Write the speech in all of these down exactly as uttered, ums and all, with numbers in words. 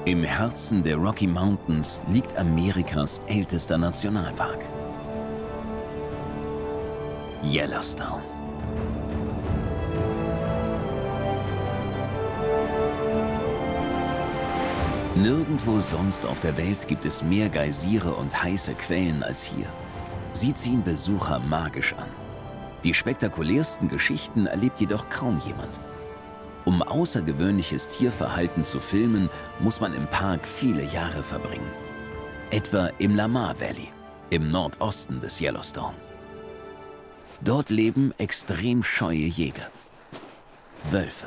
Im Herzen der Rocky Mountains liegt Amerikas ältester Nationalpark. Yellowstone. Nirgendwo sonst auf der Welt gibt es mehr Geysire und heiße Quellen als hier. Sie ziehen Besucher magisch an. Die spektakulärsten Geschichten erlebt jedoch kaum jemand. Um außergewöhnliches Tierverhalten zu filmen, muss man im Park viele Jahre verbringen. Etwa im Lamar Valley, im Nordosten des Yellowstone. Dort leben extrem scheue Jäger. Wölfe.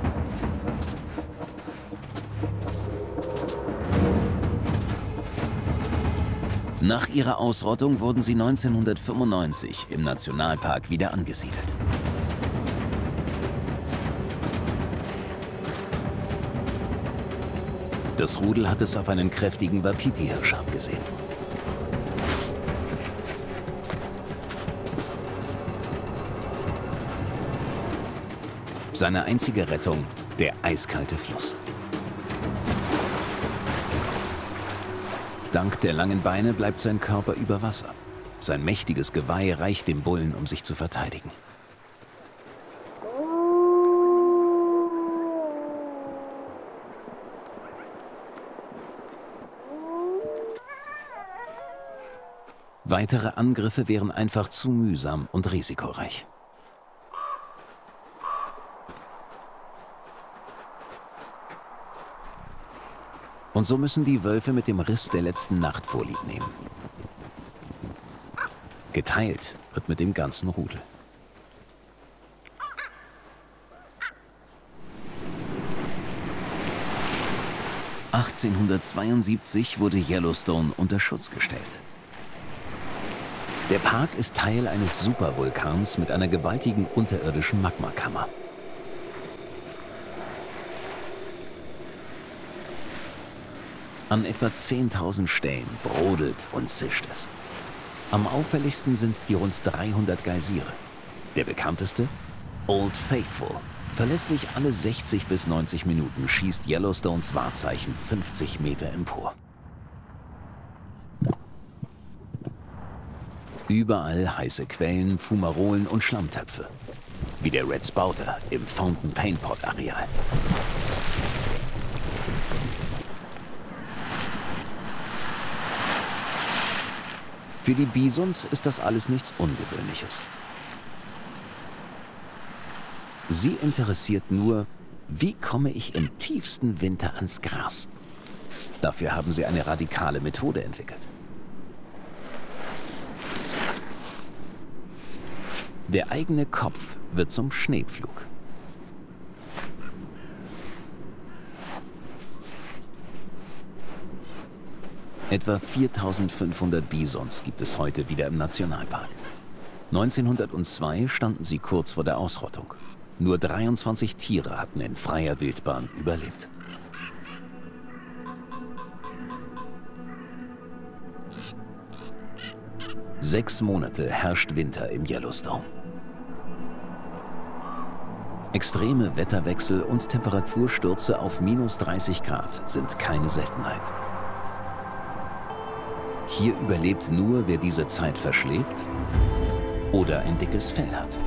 Nach ihrer Ausrottung wurden sie neunzehnhundertfünfundneunzig im Nationalpark wieder angesiedelt. Das Rudel hat es auf einen kräftigen Wapiti-Hirsch abgesehen. Seine einzige Rettung, der eiskalte Fluss. Dank der langen Beine bleibt sein Körper über Wasser. Sein mächtiges Geweih reicht dem Bullen, um sich zu verteidigen. Weitere Angriffe wären einfach zu mühsam und risikoreich. Und so müssen die Wölfe mit dem Riss der letzten Nacht Vorlieb nehmen. Geteilt wird mit dem ganzen Rudel. achtzehnhundertzweiundsiebzig wurde Yellowstone unter Schutz gestellt. Der Park ist Teil eines Supervulkans mit einer gewaltigen unterirdischen Magmakammer. An etwa zehntausend Stellen brodelt und zischt es. Am auffälligsten sind die rund dreihundert Geysire. Der bekannteste? Old Faithful. Verlässlich alle sechzig bis neunzig Minuten schießt Yellowstones Wahrzeichen fünfzig Meter empor. Überall heiße Quellen, Fumarolen und Schlammtöpfe. Wie der Red Spouter im Fountain Pain Pot Areal. Für die Bisons ist das alles nichts Ungewöhnliches. Sie interessiert nur, wie komme ich im tiefsten Winter ans Gras? Dafür haben sie eine radikale Methode entwickelt. Der eigene Kopf wird zum Schneepflug. Etwa viertausendfünfhundert Bisons gibt es heute wieder im Nationalpark. neunzehnhundertzwei standen sie kurz vor der Ausrottung. Nur dreiundzwanzig Tiere hatten in freier Wildbahn überlebt. Sechs Monate herrscht Winter im Yellowstone. Extreme Wetterwechsel und Temperaturstürze auf minus dreißig Grad sind keine Seltenheit. Hier überlebt nur, wer diese Zeit verschläft oder ein dickes Fell hat.